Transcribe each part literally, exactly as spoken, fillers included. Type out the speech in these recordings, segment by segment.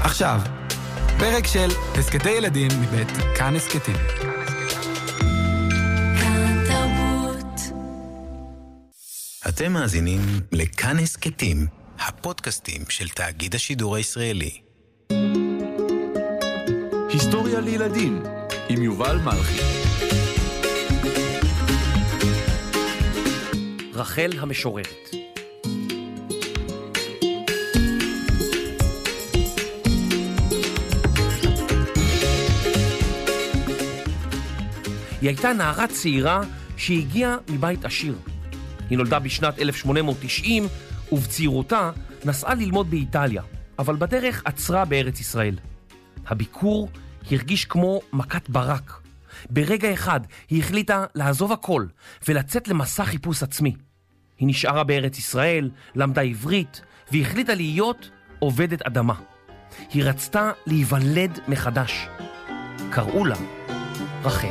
עכשיו, פרק של הסקטי ילדים מבית כאן הסקטים. כאן תרבות. אתם מאזינים לכאן הסקטים, הפודקאסטים של תאגיד השידור הישראלי. היסטוריה לילדים עם יובל מלכי. רחל המשוררת. היא הייתה נערה צעירה שהגיעה מבית עשיר. היא נולדה בשנת אלף שמונה מאות תשעים ובצעירותה נסעה ללמוד באיטליה, אבל בדרך עצרה בארץ ישראל. הביקור הרגיש כמו מכת ברק. ברגע אחד היא החליטה לעזוב הכל ולצאת למסע חיפוש עצמי. היא נשארה בארץ ישראל, למדה עברית והחליטה להיות עובדת אדמה. היא רצתה להיוולד מחדש. קראו לה רחל.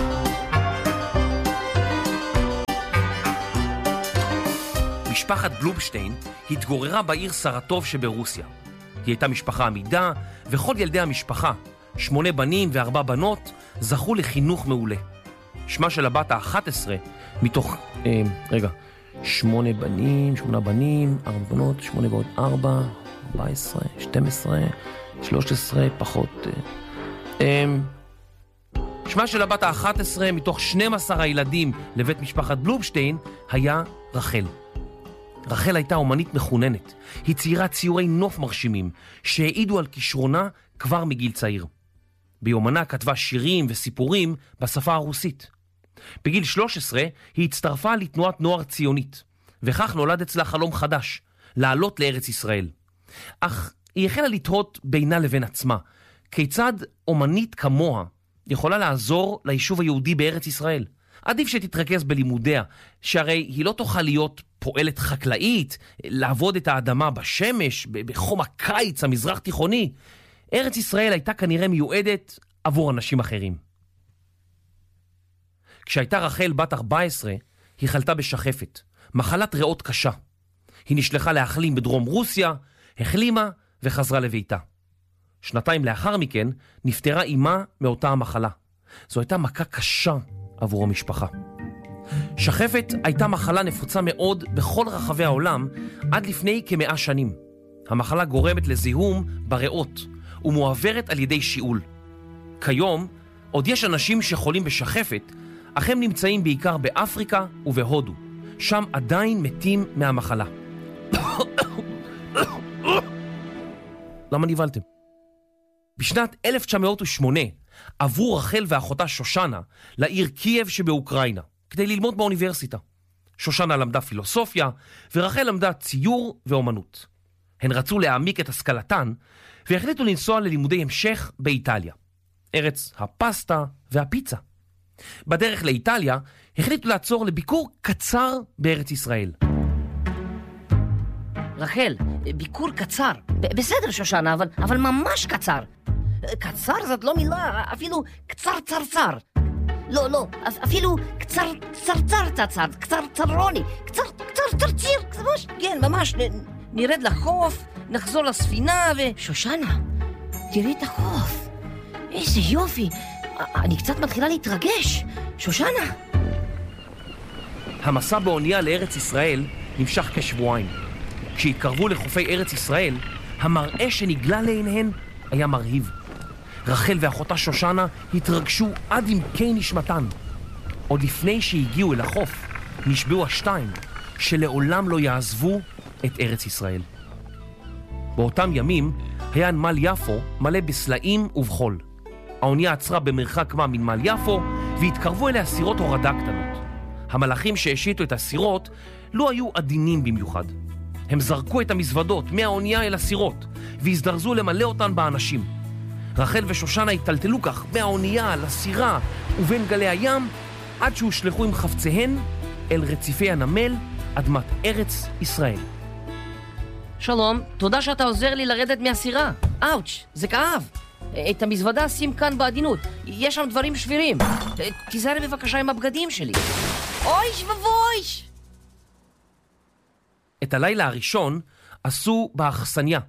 משפחת בלובשטיין התגוררה בעיר סרטוב שברוסיה. היא הייתה משפחה עמידה, וכל ילדי המשפחה, שמונה בנים וארבע בנות, זכו לחינוך מעולה. שמה של הבת ה-אחת עשרה, מתוך, אה, רגע, שמונה בנים, שמונה בנים, ארבע בנות, שמונה ועוד ארבע, ארבע עשרה, שתים עשרה, שלוש עשרה, פחות. אה, אה, שמה של הבת ה-אחת עשרה, מתוך שנים עשר הילדים לבית משפחת בלובשטיין, היה רחל. רחל הייתה אומנית מחוננת. היא ציירה ציורי נוף מרשימים שהעידו על כישרונה כבר מגיל צעיר. ביומנה כתבה שירים וסיפורים בשפה הרוסית. בגיל שלוש עשרה היא הצטרפה לתנועת נוער ציונית, וכך נולד אצלה חלום חדש, לעלות לארץ ישראל. אך היא החלה לתהות בינה לבין עצמה, כיצד אומנית כמוה יכולה לעזור ליישוב היהודי בארץ ישראל. עדיף שתתרכז בלימודיה, שהרי היא לא תוכל להיות פועלת חקלאית, לעבוד את האדמה בשמש, בחום הקיץ המזרח תיכוני. ארץ ישראל הייתה כנראה מיועדת עבור אנשים אחרים. כשהייתה רחל בת ארבע עשרה, היא חלתה בשחפת, מחלת ריאות קשה. היא נשלחה להחלים בדרום רוסיה, החלימה וחזרה לביתה. שנתיים לאחר מכן נפטרה אימה מאותה המחלה. זו הייתה מכה קשה עבור המשפחה. שחפת הייתה מחלה נפוצה מאוד בכל רחבי העולם עד לפני כמאה שנים. המחלה גורמת לזיהום בריאות ומועברת על ידי שיעול. כיום עוד יש אנשים שחולים בשחפת, אך הם נמצאים בעיקר באפריקה ובהודו. שם עדיין מתים מהמחלה. למה נבלתם? בשנת אלף תשע מאות ושמונה עברו רחל ואחותה שושנה לעיר קייב שבאוקראינה, כדי ללמוד באוניברסיטה. שושנה למדה פילוסופיה, ורחל למדה ציור ואומנות. הן רצו להעמיק את השכלתן, והחליטו לנסוע ללימודי המשך באיטליה, ארץ הפסטה והפיצה. בדרך לאיטליה החליטו לעצור לביקור קצר בארץ ישראל. רחל, ביקור קצר. ב- בסדר שושנה, אבל, אבל ממש קצר. קצר זאת לא מילה, אפילו קצר צרצר. לא, לא, אפילו קצר צרצר צרצר, קצר צרוני, קצר קצר צרציר, ממש, כן, ממש, נרד לחוף, נחזור לספינה ו... שושנה, תראי את החוף. איזה יופי, אני קצת מתחילה להתרגש. שושנה. המסע באונייה לארץ ישראל נמשך כשבועיים. כשהתקרבו לחופי ארץ ישראל, המראה שנגלה לעיניהן היה מרהיב. רחל ואחותה שושנה התרגשו עד עמקי נשמתן. עוד לפני שהגיעו אל החוף, נשבעו השתיים שלעולם לא יעזבו את ארץ ישראל. באותם ימים היה נמל יפו מלא בסלעים ובחול. האונייה עצרה במרחק מה מנמל יפו, והתקרבו אליה סירות הורדה קטנות. המלאכים שהשיתו את הסירות לא היו עדינים במיוחד. הם זרקו את המזוודות מהאונייה אל הסירות, והזדרזו למלא אותן באנשים. רחל ושושנה התטלטלו כך מהאונייה לסירה ובין גלי הים, עד שהושלחו עם חפציהן אל רציפי הנמל, אדמת ארץ ישראל. שלום, תודה שאתה עוזר לי לרדת מהסירה. אאוץ', זה כאב. את המזוודה שים כאן בעדינות, יש שם דברים שבירים. תיזהר בבקשה עם הבגדים שלי. אויש ובויש! את הלילה הראשון עשו באכסניה,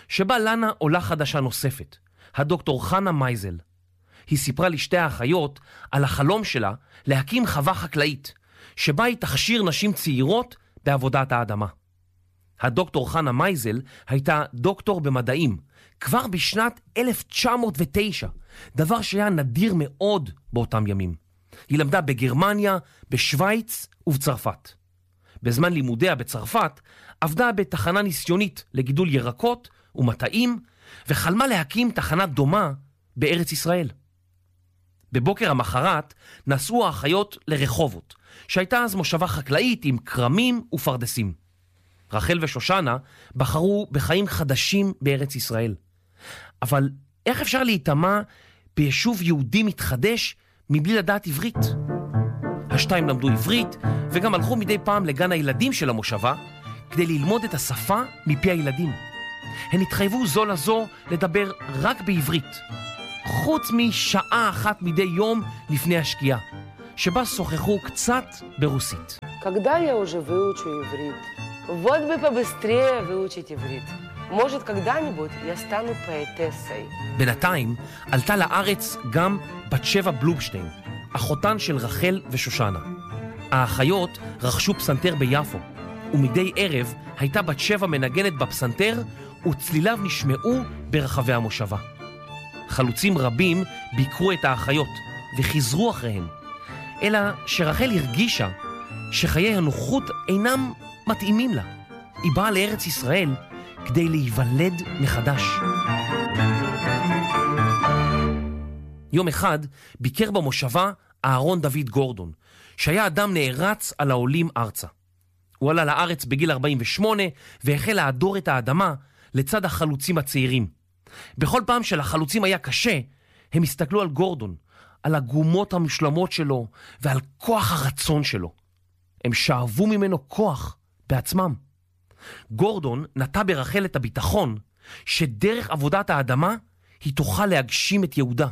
שבה לנה עולה חדשה נוספת, הדוקטור חנה מייזל. היא סיפרה לשתי האחיות על החלום שלה להקים חווה חקלאית, שבה היא תכשיר נשים צעירות בעבודת האדמה. הדוקטור חנה מייזל הייתה דוקטור במדעים, כבר בשנת אלף תשע מאות ותשע, דבר שהיה נדיר מאוד באותם ימים. היא למדה בגרמניה, בשוויץ ובצרפת. בזמן לימודיה בצרפת, עבדה בתחנה ניסיונית לגידול ירקות ומטעים, וחלמה להקים תחנה דומה בארץ ישראל. בבוקר המחרת נסעו האחיות לרחובות, שהייתה אז מושבה חקלאית עם קרמים ופרדסים. רחל ושושנה בחרו בחיים חדשים בארץ ישראל. אבל איך אפשר להיטמע ביישוב יהודי מתחדש מבלי לדעת עברית? השתיים למדו עברית וגם הלכו מדי פעם לגן הילדים של המושבה כדי ללמוד את השפה מפי הילדים. הן התחייבו זו לזו לדבר רק בעברית, חוץ משעה אחת מדי יום לפני השקיעה, שבה שוחחו קצת ברוסית. Когда я уже выучу иврит? Вот бы побыстрее выучить иврит. Может, когда-нибудь я стану поэтессой. בינתיים עלתה לארץ גם בת שבע בלובשטיין, אחותן של רחל ושושנה. האחיות רכשו פסנתר ביפו, ומדי ערב הייתה בת שבע מנגנת בפסנתר, וצליליו נשמעו ברחבי המושבה. חלוצים רבים ביקרו את האחיות וחיזרו אחריהן, אלא שרחל הרגישה שחיי הנוחות אינם מתאימים לה. היא באה לארץ ישראל כדי להיוולד מחדש. יום אחד ביקר במושבה אהרון דוד גורדון, שהיה אדם נערץ על העולים ארצה. הוא עלה לארץ בגיל ארבעים ושמונה והחל להדור את האדמה לצד החלוצים הצעירים. בכל פעם שלחלוצים היה קשה, הם הסתכלו על גורדון, על הגומות המשלמות שלו ועל כוח הרצון שלו. הם שאבו ממנו כוח בעצמם. גורדון נטע ברחל את הביטחון שדרך עבודת האדמה היא תוכל להגשים את יהודה.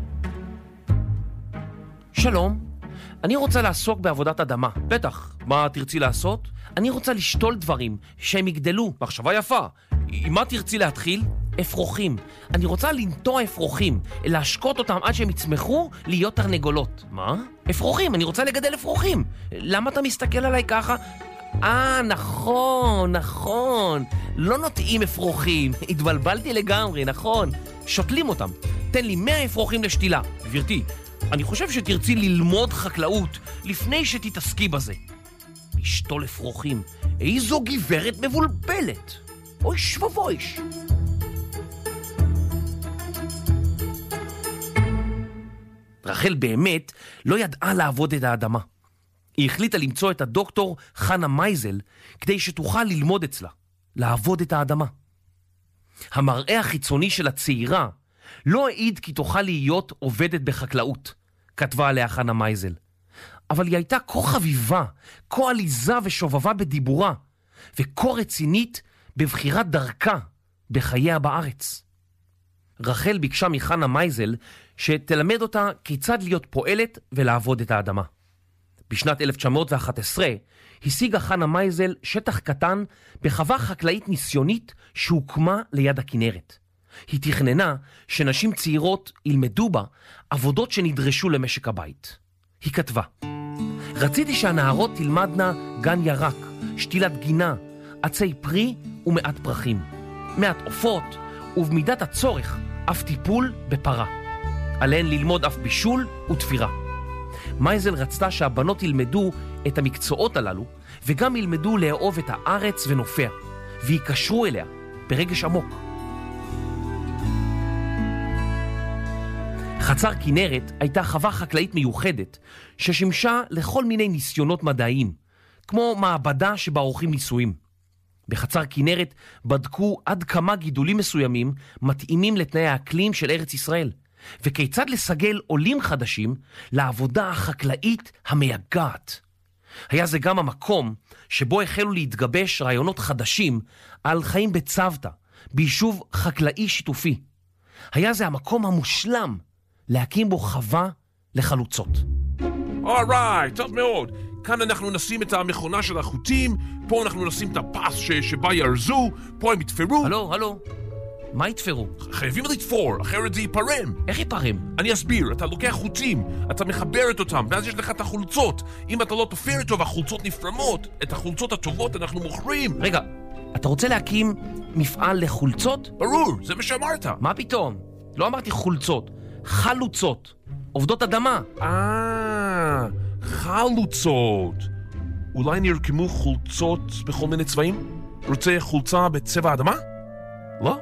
שלום, אני רוצה לעסוק בעבודת אדמה. בטח, מה תרצי לעשות? אני רוצה לשתול דברים שהם יגדלו. מחשבה יפה. עם מה תרצי להתחיל? אפרוחים. אני רוצה לנטוע אפרוחים, להשקות אותם עד שהם יצמחו להיות תרנגולות. מה? אפרוחים, אני רוצה לגדל אפרוחים. למה אתה מסתכל עליי ככה? אה, נכון, נכון. לא נוטעים אפרוחים. התבלבלתי לגמרי, נכון. שותלים אותם. תן לי מאה אפרוחים לשתילה. גברתי, אני חושב שתרצי ללמוד חקלאות לפני שתתעסקי בזה. לשתול אפרוחים. איזו גברת מבולבלת. אוי שבבויש. רחל באמת לא ידעה לעבוד את האדמה. היא החליטה למצוא את הדוקטור חנה מייזל כדי שתוכל ללמוד אצלה, לעבוד את האדמה. המראה החיצוני של הצעירה לא העיד כי תוכל להיות עובדת בחקלאות, כתבה עליה חנה מייזל. אבל היא הייתה כה חביבה, כה עליזה ושובבה בדיבורה, וכה רצינית בבחירת דרכה בחייה בארץ. רחל ביקשה מחנה מייזל שתלמד אותה כיצד להיות פועלת ולעבוד את האדמה. בשנת אלף תשע מאות ואחת עשרה השיגה חנה מייזל שטח קטן בחווה חקלאית ניסיונית שהוקמה ליד הכנרת. היא תכננה שנשים צעירות ילמדו בה עבודות שנדרשו למשק הבית. היא כתבה: רציתי שהנערות תלמדנה גן ירק, שתילת גינה, עצי פרי ומעט פרחים, מעט עופות ובמידת הצורך אף טיפול בפרה. עליהן ללמוד אף בישול ותפירה. מייזל רצתה שהבנות ילמדו את המקצועות הללו וגם ילמדו לאהוב את הארץ ונופיה, ויקשרו אליה ברגש עמוק. חצר כנרת הייתה חווה חקלאית מיוחדת ששימשה לכל מיני ניסיונות מדעיים, כמו מעבדה שבה עורכים ניסויים. בחצר כנרת בדקו עד כמה גידולים מסוימים מתאימים לתנאי האקלים של ארץ ישראל, וכיצד לסגל עולים חדשים לעבודה החקלאית המייגעת. היה זה גם המקום שבו החלו להתגבש רעיונות חדשים על חיים בצוותא, ביישוב חקלאי שיתופי. היה זה המקום המושלם להקים בו חווה לחלוצות. אורייט, טוב מאוד. כאן אנחנו נשים את המכונה של החוטים, פה אנחנו נשים את הפס ש... שבה ירזו, פה הם יתפרו. הלו, הלו. מה יתפרו? חייבים לתפור, אחרת זה ייפרם. איך ייפרם? אני אסביר, אתה לוקח חוטים, אתה מחבר את אותם, ואז יש לך את החולצות. אם אתה לא תופר טוב, החולצות נפרמות. את החולצות הטובות אנחנו מוכרים. רגע, אתה רוצה להקים מפעל לחולצות? ברור, זה מה שאמרת. מה פתאום? לא אמרתי חולצות, חלוצות, עובדות אדמה. אה, חלוצות. אולי נרקמו חולצות בכל מיני צבעים? רוצה חולצה בצבע אדמה? לא?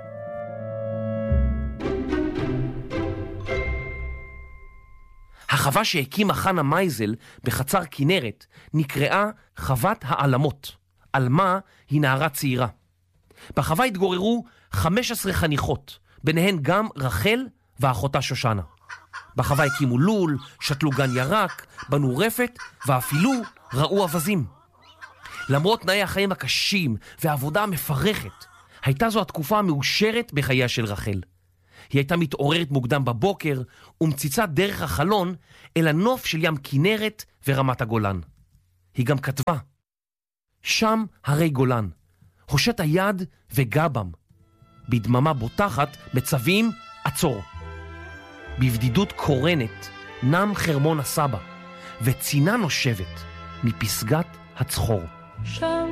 החווה שהקימה חנה מייזל בחצר כנרת נקראה חוות העלמות. עלמה היא נערה צעירה. בחווה התגוררו חמש עשרה חניכות, ביניהן גם רחל ואחותה שושנה. בחווה הקימו לול, שתלו גן ירק, בנו רפת ואפילו ראו אבזים. למרות תנאי החיים הקשים והעבודה המפרכת, הייתה זו התקופה המאושרת בחייה של רחל. היא הייתה מתעוררת מוקדם בבוקר ומציצה דרך החלון אל הנוף של ים כנרת ורמת הגולן. היא גם כתבה, שם הרי גולן, הושט היד וגבם, בדממה בוטחת מצווים עצור. בבדידות קורנת נם חרמון הסבא, וצינה נושבת מפסגת הצחור. שם